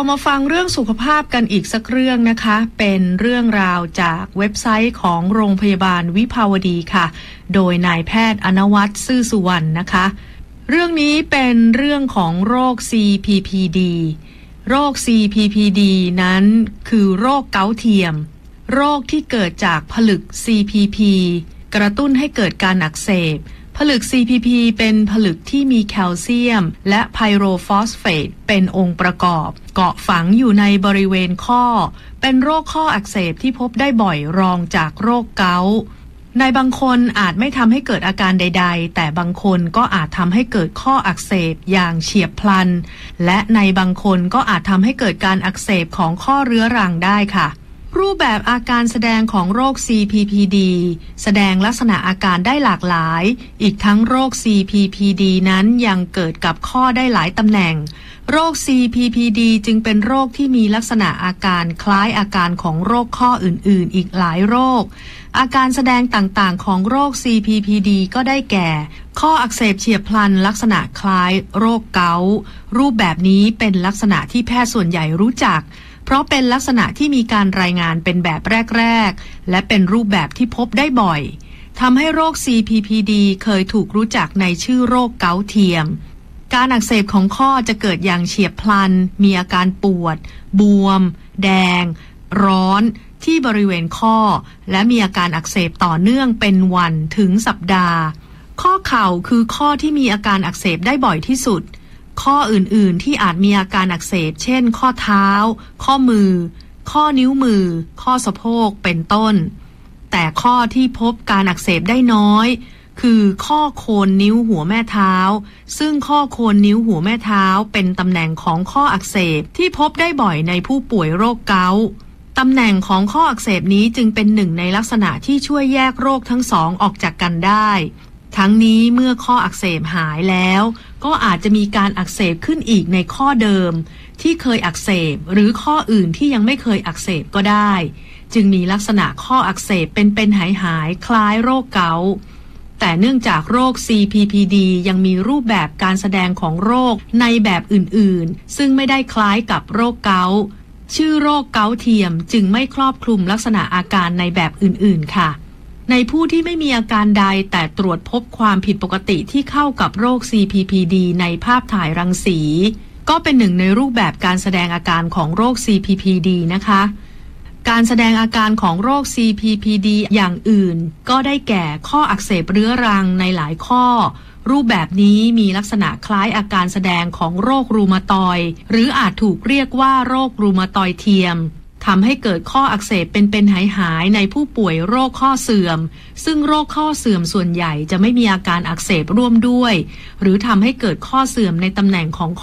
มาฟังเรื่องสุขภาพกันอีกสักเรื่องนะคะเป็นเรื่องราวจากเว็บไซต์ของโรงพยาบาลวิภาวดีค่ะโดยนายแพทย์อนวัฒน์ซื่อสุวรรณนะคะเรื่องนี้เป็นเรื่องของโรค CPPD โรค CPPD นั้นคือโรคเกาต์เทียมโรคที่เกิดจากผลึก CPP กระตุ้นให้เกิดการอักเสบผลึก CPP เป็นผลึกที่มีแคลเซียมและไพโรฟอสเฟตเป็นองค์ประกอบเกาะฝังอยู่ในบริเวณข้อเป็นโรคข้ออักเสบที่พบได้บ่อยรองจากโรคเกาต์ในบางคนอาจไม่ทำให้เกิดอาการใดๆแต่บางคนก็อาจทำให้เกิดข้ออักเสบอย่างเฉียบพลันและในบางคนก็อาจทำให้เกิดการอักเสบของข้อเรื้อรังได้ค่ะรูปแบบอาการแสดงของโรค CPPD แสดงลักษณะอาการได้หลากหลายอีกทั้งโรค CPPD นั้นยังเกิดกับข้อได้หลายตำแหน่งโรค CPPD จึงเป็นโรคที่มีลักษณะอาการคล้ายอาการของโรคข้ออื่นๆอีกหลายโรคอาการแสดงต่างๆของโรค CPPD ก็ได้แก่ข้ออักเสบเฉียบพลันลักษณะคล้ายโรคเกาต์รูปแบบนี้เป็นลักษณะที่แพทย์ส่วนใหญ่รู้จักเพราะเป็นลักษณะที่มีการรายงานเป็นแบบแรกๆและเป็นรูปแบบที่พบได้บ่อยทำให้โรค CPPD เคยถูกรู้จักในชื่อโรคเกาต์เทียมการอักเสบของข้อจะเกิดอย่างเฉียบพลันมีอาการปวดบวมแดงร้อนที่บริเวณข้อและมีอาการอักเสบต่อเนื่องเป็นวันถึงสัปดาห์ข้อเข่าคือข้อที่มีอาการอักเสบได้บ่อยที่สุดข้ออื่นๆที่อาจมีอาการอักเสบเช่นข้อเท้าข้อมือข้อนิ้วมือข้อสะโพกเป็นต้นแต่ข้อที่พบการอักเสบได้น้อยคือข้อโคนนิ้วหัวแม่เท้าซึ่งข้อโคนนิ้วหัวแม่เท้าเป็นตำแหน่งของข้ออักเสบที่พบได้บ่อยในผู้ป่วยโรคเกาต์ตำแหน่งของข้ออักเสบนี้จึงเป็นหนึ่งในลักษณะที่ช่วยแยกโรคทั้งสองออกจากกันได้ทั้งนี้เมื่อข้ออักเสบหายแล้วก็อาจจะมีการอักเสบขึ้นอีกในข้อเดิมที่เคยอักเสบหรือข้ออื่นที่ยังไม่เคยอักเสบก็ได้จึงมีลักษณะข้ออักเสบเป็นหายคล้ายโรคเกาต์แต่เนื่องจากโรค CPPD ยังมีรูปแบบการแสดงของโรคในแบบอื่นๆซึ่งไม่ได้คล้ายกับโรคเกาต์ชื่อโรคเกาต์เทียมจึงไม่ครอบคลุมลักษณะอาการในแบบอื่นๆค่ะในผู้ที่ไม่มีอาการใดแต่ตรวจพบความผิดปกติที่เข้ากับโรค CPPD ในภาพถ่ายรังสีก็เป็นหนึ่งในรูปแบบการแสดงอาการของโรค CPPD นะคะการแสดงอาการของโรค CPPD อย่างอื่นก็ได้แก่ข้ออักเสบเรื้อรังในหลายข้อรูปแบบนี้มีลักษณะคล้ายอาการแสดงของโรครูมาตอยด์หรืออาจถูกเรียกว่าโรครูมาตอยด์เทียมทำให้เกิดข้ออักเสบเป็นหายในผู้ป่วยโรคข้อเสื่อมซึ่งโรคข้อเสื่อมส่วนใหญ่จะไม่มีอาการอักเสบร่วมด้วยหรือทำให้เกิดข้อเสื่อมในตำแหน่งของ